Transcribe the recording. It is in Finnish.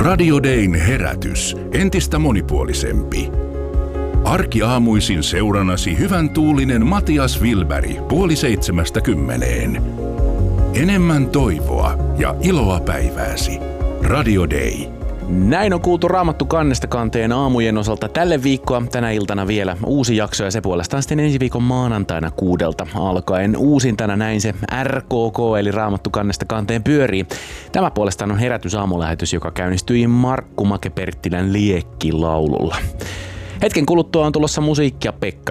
Radio Dayn herätys. Entistä monipuolisempi. Arkiaamuisin seurannasi hyvän tuulinen Matias Wilberg 6:30. Enemmän toivoa ja iloa päivääsi. Radio Day. Näin on kuultu Raamattu kannesta kanteen aamujen osalta tälle viikkoa. Tänä iltana vielä uusi jakso ja se puolestaan sitten ensi viikon maanantaina 6 alkaen. Uusintana näin se RKK eli Raamattu kannesta kanteen pyörii. Tämä puolestaan on herätysaamulähetys, joka käynnistyi Markku Make-Perttilän liekkilaululla. Hetken kuluttua on tulossa musiikkia Pekka